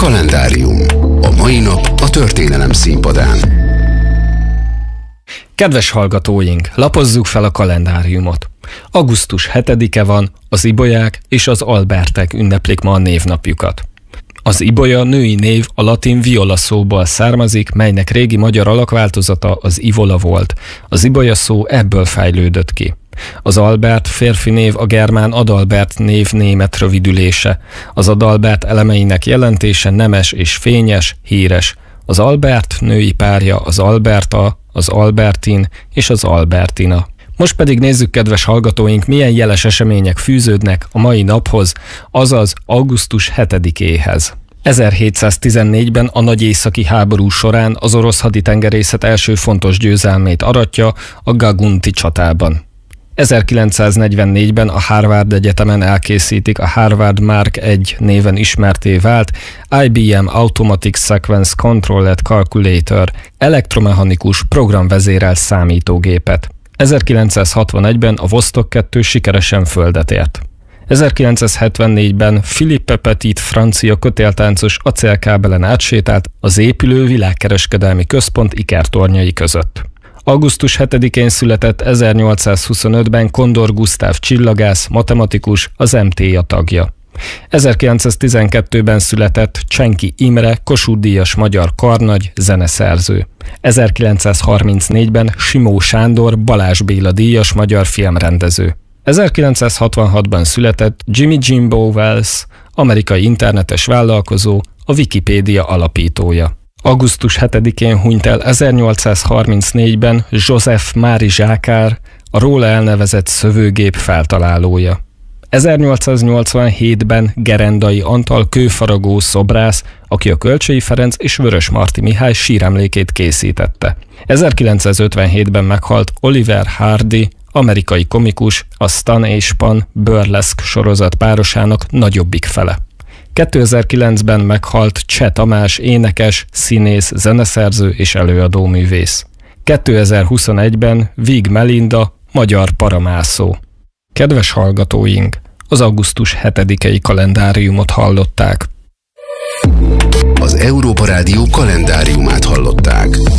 Kalendárium. A mai nap a történelem színpadán. Kedves hallgatóink, lapozzuk fel a kalendáriumot. Augusztus 7-e van, az ibolyák és az albertek ünneplik ma a névnapjukat. Az ibolya női név a latin viola szóból származik, melynek régi magyar alakváltozata az ivola volt. Az ibolya szó ebből fejlődött ki. Az Albert férfi név a germán Adalbert név német rövidülése. Az Adalbert elemeinek jelentése nemes és fényes, híres. Az Albert női párja az Alberta, az Albertin és az Albertina. Most pedig nézzük, kedves hallgatóink, milyen jeles események fűződnek a mai naphoz, azaz augusztus 7-éhez. 1714-ben a nagy északi háború során az orosz haditengerészet első fontos győzelmét aratja a Gagunti csatában. 1944-ben a Harvard Egyetemen elkészítik a Harvard Mark I néven ismertté vált IBM Automatic Sequence Controlled Calculator elektromechanikus programvezérelt számítógépet. 1961-ben a Vostok 2 sikeresen földet ért. 1974-ben Philippe Petit francia kötéltáncos acélkábelen átsétált az épülő világkereskedelmi központ ikertornyai között. Augusztus 7-én született 1825-ben Kondor Gusztáv csillagász, matematikus, az MTA tagja. 1912-ben született Csenki Imre, Kossuth-díjas magyar karnagy, zeneszerző. 1934-ben Simó Sándor, Balázs Béla díjas magyar filmrendező. 1966-ban született Jimmy Jimbo Wales, amerikai internetes vállalkozó, a Wikipédia alapítója. Augusztus 7-én hunyt el 1834-ben Joseph Marie Jacquard, a róla elnevezett szövőgép feltalálója. 1887-ben Gerendai Antal kőfaragó szobrász, aki a Kölcsey Ferenc és Vörösmarty Mihály síremlékét készítette. 1957-ben meghalt Oliver Hardy, amerikai komikus, a Stan és Pan burleszk sorozat párosának nagyobbik fele. 2009-ben meghalt Cseh Tamás énekes, színész, zeneszerző és előadóművész. 2021-ben Vig Melinda, magyar paramászó. Kedves hallgatóink, az augusztus 7-i kalendáriumot hallották. Az Európa Rádió kalendáriumát hallották.